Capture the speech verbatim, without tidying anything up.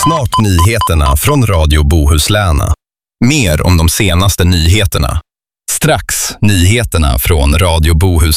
Snart nyheterna från Radio Bohuslän. Mer om de senaste nyheterna. Strax nyheterna från Radio Bohuslän.